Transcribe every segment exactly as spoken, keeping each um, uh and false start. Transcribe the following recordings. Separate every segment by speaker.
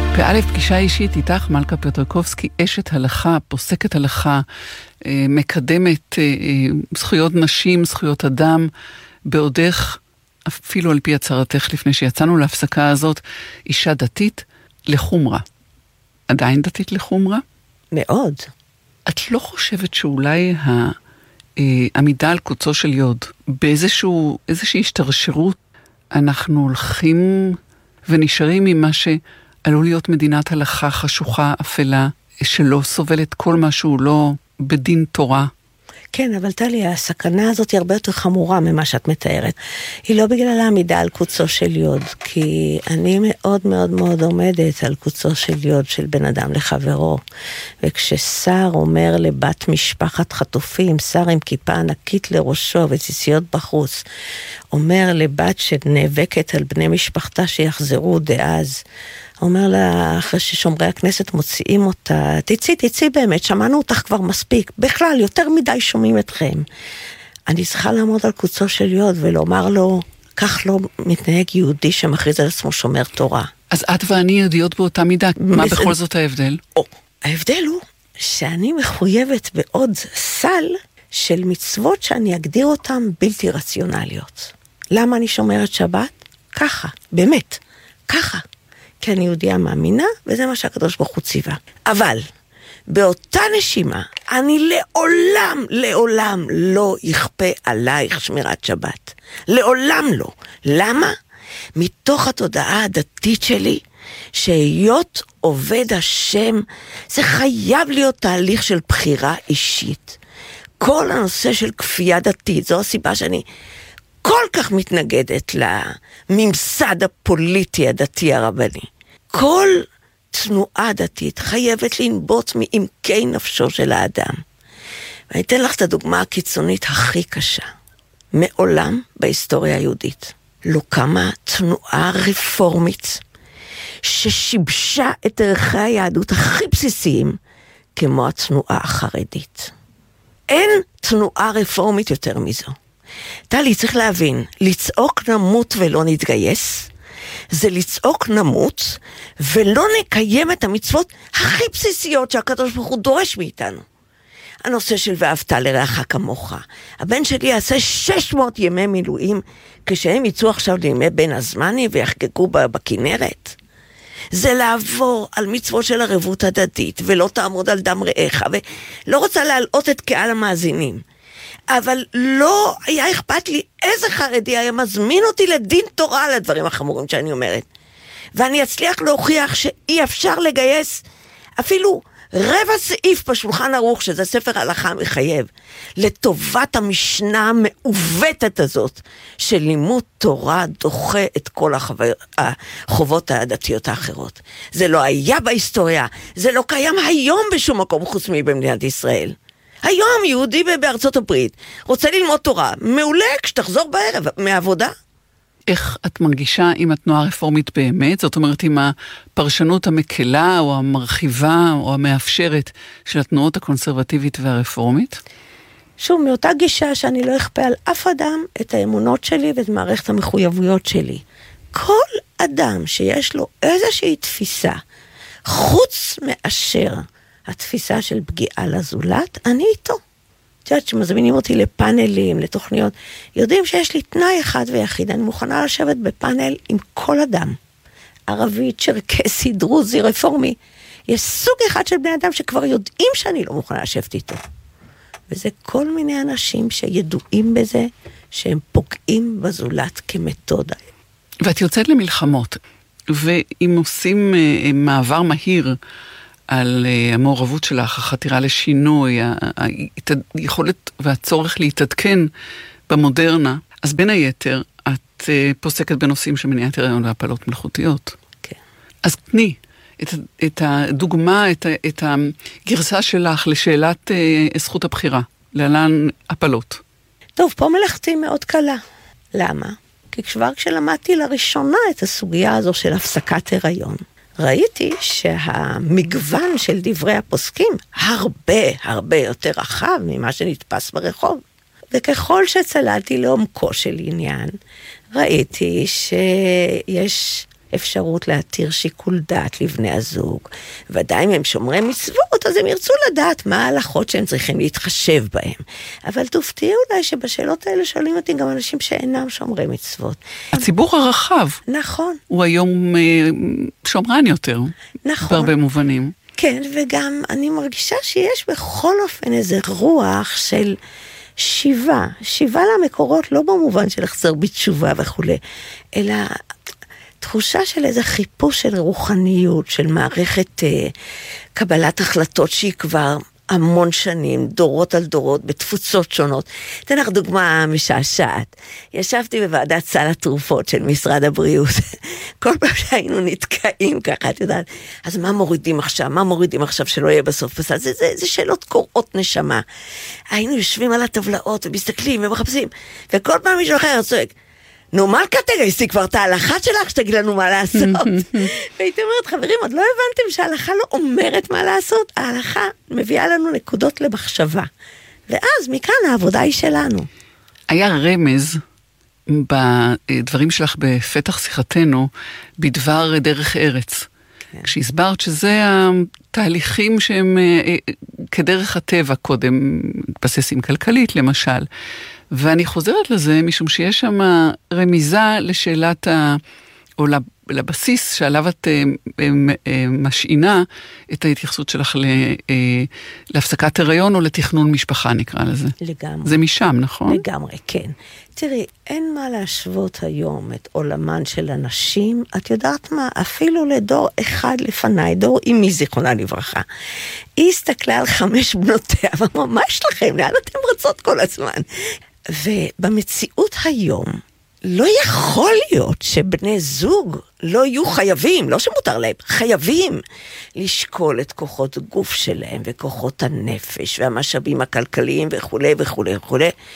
Speaker 1: באלף פגישה אישית איתך, מלכה פטרקובסקי, אשת הלכה, פוסקת הלכה, מקדמת זכויות נשים, זכויות אדם, בעודך, אפילו על פי הצהרתך לפני שיצאנו להפסקה הזאת, אישה דתית לחומרה. עדיין דתית לחומרה?
Speaker 2: מאוד.
Speaker 1: את לא חושבת שאולי העמידה על קוצו של יוד, באיזשהו, איזושהי השתרשרות, אנחנו הולכים ונשארים ממה שעלול להיות מדינת הלכה חשוכה, אפלה, שלא סובלת כל משהו לא בדין תורה?
Speaker 2: כן, אבל תלי, הסכנה הזאת היא הרבה יותר חמורה ממה שאת מתארת. היא לא בגלל העמידה על קוצו של יוד, כי אני מאוד מאוד מאוד עומדת על קוצו של יוד של בן אדם לחברו. וכששר אומר לבת משפחת חטופים, שר עם כיפה ענקית לראשו וציציות בחוץ, אומר לבת שנאבקת על בני משפחתה שיחזרו דאז, אומר לה, אחרי ששומרי הכנסת מוציאים אותה, תצאי, תצאי באמת, שמענו אותך כבר מספיק, בכלל, יותר מדי שומעים אתכם. אני צריכה לעמוד על קוצו של יוד ולומר לו, כך לא מתנהג יהודי שמכריז על עצמו שומר תורה.
Speaker 1: אז את ואני יהודיות באותה מידה, מה בכל זאת ההבדל?
Speaker 2: או, ההבדל הוא שאני מחויבת בעוד סל של מצוות שאני אגדיר אותן בלתי רציונליות. למה אני שומרת שבת? ככה, באמת, ככה. כי אני יהודיה מאמינה, וזה מה שהקדוש ברוך הוא ציווה. אבל, באותה נשימה, אני לעולם, לעולם לא יכפה עלייך שמירת שבת. לעולם לא. למה? מתוך התודעה הדתית שלי, שהיות עובד השם, זה חייב להיות תהליך של בחירה אישית. כל הנושא של כפייה דתית, זו הסיבה שאני כל כך מתנגדת לממסד הפוליטי הדתי הרבני. כל תנועה דתית חייבת לנבוט מעמקי נפשו של האדם. ואני אתן לך את הדוגמה הקיצונית הכי קשה. מעולם בהיסטוריה היהודית לא קמה תנועה רפורמית ששיבשה את ערכי היהדות הכי בסיסיים כמו התנועה החרדית. אין תנועה רפורמית יותר מזו. טלי, צריך להבין, לצעוק נמות ולא נתגייס, זה לצעוק נמות ולא נקיים את המצוות הכי בסיסיות שהקדוש ברוך הוא דורש מאיתנו. הנושא של ואהבת לרעך כמוך. הבן שלי יעשה שש מאות ימי מילואים כשהם יצאו עכשיו לימי בין הזמני ויחגגו בכנרת. זה לעבור על מצוות של ערבות הדדית ולא תעמוד על דם רעך, ולא רוצה להלאות את קהל המאזינים. אבל לא היה אכפת לי איזה חרדי היה מזמין אותי לדין תורה על הדברים החמורים שאני אומרת. ואני אצליח להוכיח שאי אפשר לגייס אפילו רבע סעיף בשולחן ערוך, שזה ספר הלכה מחייב, לטובת המשנה המעוותת הזאת, של לימוד תורה דוחה את כל החובות הדתיות האחרות. זה לא היה בהיסטוריה, זה לא קיים היום בשום מקום חוץ מבמדינת ישראל. היום יהודי בארצות הברית רוצה ללמוד תורה, מעולה כשתחזור בערב מעבודה.
Speaker 1: איך את מרגישה עם התנועה הרפורמית באמת? זאת אומרת, עם הפרשנות המקלה או המרחיבה או המאפשרת של התנועות הקונסרבטיבית והרפורמית?
Speaker 2: שוב, מאותה גישה שאני לא אכפה על אף אדם את האמונות שלי ואת מערכת המחויבויות שלי. כל אדם שיש לו איזושהי תפיסה, חוץ מאשר התפיסה של פגיעה לזולת, אני איתו. את יודעת שמזמינים אותי לפאנלים, לתוכניות, יודעים שיש לי תנאי אחד ויחיד, אני מוכנה לשבת בפאנל עם כל אדם. ערבי, צ'רקסי, דרוזי, רפורמי. יש סוג אחד של בני אדם שכבר יודעים שאני לא מוכנה לשבת איתו. וזה כל מיני אנשים שידועים בזה, שהם פוגעים בזולת כמתודה.
Speaker 1: ואת יוצאת למלחמות, ואם עושים מעבר מהיר, על המעורבות שלך, החתירה לשינוי, היכולת והצורך להתעדכן במודרנה, אז בין היתר, את פוסקת בנושאים של מניעת הריון והפלות מלאכותיות.
Speaker 2: כן.
Speaker 1: אז תני את, את הדוגמה, את, את הגרסה שלך לשאלת זכות הבחירה, להלן הפלות.
Speaker 2: טוב, פה מלאכתי מאוד קלה. למה? כי כבר כשלמדתי לראשונה את הסוגיה הזו של הפסקת הריון, ראיתי שהמגוון של דברי הפוסקים הרבה הרבה יותר רחב ממה שנתפס ברחוב. וככל שצללתי לעומקו של עניין, ראיתי שיש אפשרות להתיר שיקול דעת לבני הזוג. ודאי אם הם שומרי מצוות, אז הם ירצו לדעת מה ההלכות שהם צריכים להתחשב בהם. אבל תופתיעו אולי שבשאלות האלה שואלים אותי גם אנשים שאינם שומרי מצוות.
Speaker 1: הציבור הרחב.
Speaker 2: נכון.
Speaker 1: הוא היום שומרן יותר.
Speaker 2: נכון.
Speaker 1: בהרבה מובנים.
Speaker 2: כן, וגם אני מרגישה שיש בכל אופן איזה רוח של שיבה. שיבה למקורות לא במובן של לחזור בתשובה וכו', אלא תחושה של איזה חיפוש של רוחניות, של מערכת אה, קבלת החלטות שהיא כבר המון שנים, דורות על דורות, בתפוצות שונות. אתן לך דוגמה משעשעת. ישבתי בוועדת סל התרופות של משרד הבריאות. כל פעם שהיינו נתקעים ככה, את יודעת, אז מה מורידים עכשיו? מה מורידים עכשיו שלא יהיה בסוף בסל? זה, זה, זה שאלות קוראות נשמה. היינו יושבים על הטבלאות ומסתכלים ומחפשים, וכל פעם מישהו אחר צועק, נו, מלכה, תגייסי כבר את ההלכה שלך שתגיד לנו מה לעשות. והייתי אומרת, חברים, עוד לא הבנתם שההלכה לא אומרת מה לעשות? ההלכה מביאה לנו נקודות למחשבה. ואז מכאן העבודה היא שלנו.
Speaker 1: היה רמז בדברים שלך בפתח שיחתנו, בדבר דרך ארץ. כן. כשהסברת שזה התהליכים שהם כדרך הטבע קודם, מתבססים כלכלית למשל. ואני חוזרת לזה משום שיש שם רמיזה לשאלת ה... או לבסיס שעליו את משעינה את ההתייחסות שלך להפסקת הריון או לתכנון משפחה, נקרא לזה.
Speaker 2: לגמרי.
Speaker 1: זה משם, נכון?
Speaker 2: לגמרי, כן. תראי, אין מה להשוות היום את עולמן של אנשים, את יודעת מה? אפילו לדור אחד לפניי, דור אמי זיכרונה לברכה. היא הסתכלה על חמש בנותיה, ואמרה, מה יש לכם? לאן אתם רצות כל הזמן? ובמציאות היום, לא יכול להיות שבני זוג לא יהיו חייבים, לא שמותר להם, חייבים לשקול את כוחות גוף שלהם וכוחות הנפש והמשאבים הכלכליים וכו' וכו' וכו',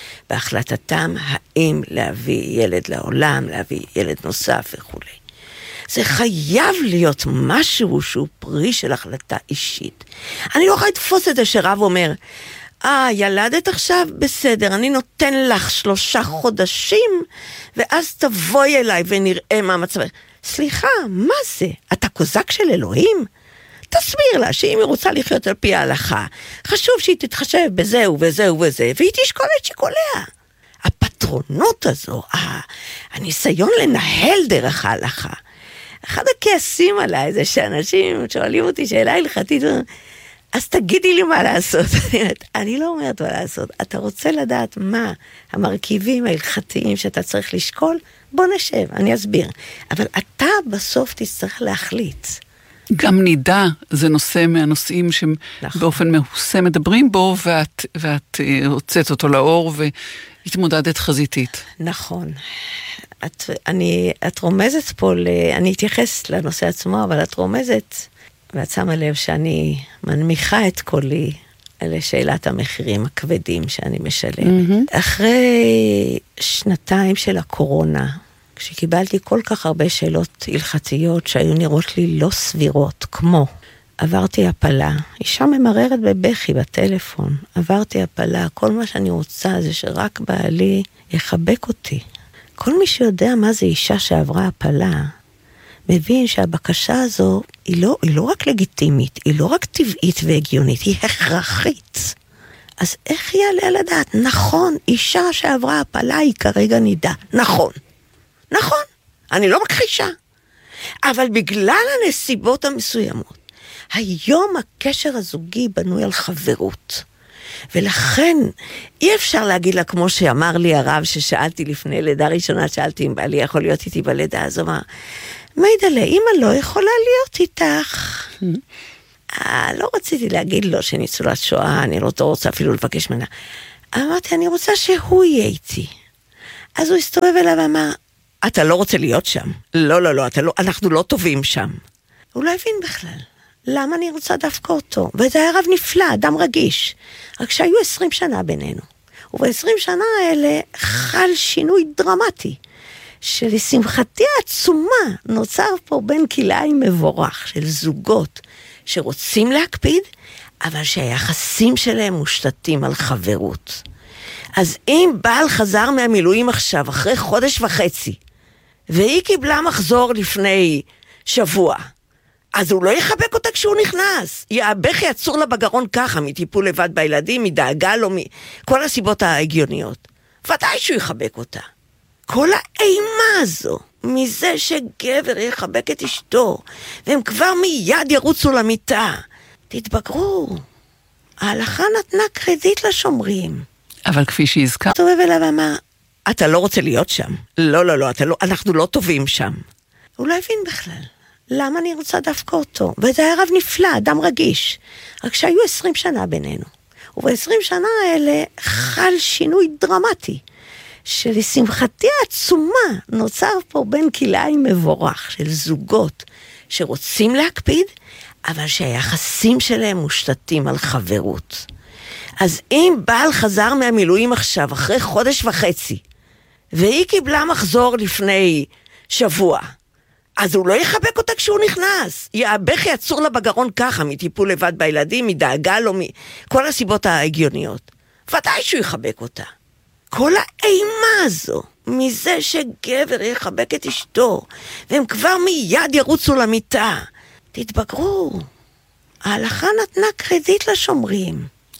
Speaker 2: בהחלטתם האם להביא ילד לעולם, להביא ילד נוסף וכו'. זה חייב להיות משהו שהוא פרי של החלטה אישית. אני לא יכולה לתפוס את זה שרב אומר, אה, ילדת עכשיו? בסדר, אני נותן לך שלושה חודשים, ואז תבואי אליי ונראה מה מצב. סליחה, מה זה? אתה קוזק של אלוהים? תסביר לה שאם היא רוצה לחיות על פי ההלכה, חשוב שהיא תתחשב בזה ובזה ובזה, והיא תשקול את שיקוליה. הפטרונות הזו, הניסיון לנהל דרך ההלכה. אחד הכעסים עליי זה שאנשים שואלים אותי שאלה הלכתית, אז תגידי לי מה לעשות. אני לא אומרת מה לעשות. אתה רוצה לדעת מה המרכיבים ההלכתיים שאתה צריך לשקול? בוא נשב, אני אסביר. אבל אתה בסוף תצטרך להחליט.
Speaker 1: גם נידה זה נושא מהנושאים שבאופן מהוסה מדברים בו, ואת, ואת הוצאת אותו לאור והתמודדת חזיתית.
Speaker 2: נכון. את, אני, את רומזת פה, אני אתייחס לנושא עצמו, אבל את רומזת... ואת שמה לב שאני מנמיכה את קולי לשאלת המחירים הכבדים שאני משלמת. Mm-hmm. אחרי שנתיים של הקורונה, כשקיבלתי כל כך הרבה שאלות הלכתיות שהיו נראות לי לא סבירות, כמו עברתי הפלה, אישה ממררת בבכי בטלפון, עברתי הפלה, כל מה שאני רוצה זה שרק בעלי יחבק אותי. כל מי שיודע מה זה אישה שעברה הפלה, מבין שהבקשה הזו היא לא, היא לא רק לגיטימית, היא לא רק טבעית והגיונית, היא הכרחית. אז איך יעלה לדעת? נכון, אישה שעברה הפלה היא כרגע נידה. נכון. נכון. אני לא מכחישה. אבל בגלל הנסיבות המסוימות, היום הקשר הזוגי בנוי על חברות. ולכן אי אפשר להגיד לה, כמו שאמר לי הרב ששאלתי לפני לידה ראשונה, שאלתי אם בעלי יכול להיות איתי בלידה, אז הוא אמר, מידלה, אמא לא יכולה להיות איתך. אה, לא רציתי להגיד לו שניצולת שואה, אני לא רוצה אפילו לבקש ממנה. אמרתי, אני רוצה שהוא יהיה איתי. אז הוא הסתובב אליו ואמר, אתה לא רוצה להיות שם. לא, לא, לא, אתה לא, אנחנו לא טובים שם. הוא לא הבין בכלל. למה אני רוצה דווקא אותו? וזה היה רב נפלא, אדם רגיש. רק שהיו עשרים שנה בינינו. וב-עשרים שנה האלה חל שינוי דרמטי. שלשמחתי העצומה נוצר פה בין כלאיים מבורך של זוגות שרוצים להקפיד, אבל שהיחסים שלהם מושתתים על חברות. אז אם בעל חזר מהמילואים עכשיו, אחרי חודש וחצי, והיא קיבלה מחזור לפני שבוע, אז הוא לא יחבק אותה כשהוא נכנס. הבכי עצור לה בגרון ככה, מטיפול לבד בילדים, מדאגה לו, מכל הסיבות ההגיוניות. ודאי שהוא יחבק אותה. כל האימה הזו, מזה שגבר יחבק את אשתו, והם כבר מיד ירוצו למיטה. תתבגרו. ההלכה נתנה קרדיט לשומרים.
Speaker 1: אבל כפי שהזכר...
Speaker 2: תובב אליו ואמר, אתה לא רוצה להיות שם. לא, לא, לא, אתה לא, אנחנו לא טובים שם. הוא לא הבין בכלל. למה אני רוצה דווקא אותו? וזה היה רב נפלא, אדם רגיש. רק שהיו עשרים שנה בינינו. וב-עשרים שנה האלה חל שינוי דרמטי. שלשמחתי העצומה נוצר פה בין כלאיים מבורך של זוגות שרוצים להקפיד, אבל שהיחסים שלהם מושתתים על חברות. אז אם בעל חזר מהמילואים עכשיו, אחרי חודש וחצי, והיא קיבלה מחזור לפני שבוע, אז הוא לא יחבק אותה כשהוא נכנס. הבכי עצור לה בגרון ככה, מטיפול לבד בילדים, מדאגה לו, מכל הסיבות ההגיוניות. ודאי שהוא יחבק אותה. כל האימה הזו, מזה שגבר יחבק את אשתו, והם כבר מיד ירוצו למיטה. תתבגרו. ההלכה נתנה קרדיט לשומרים.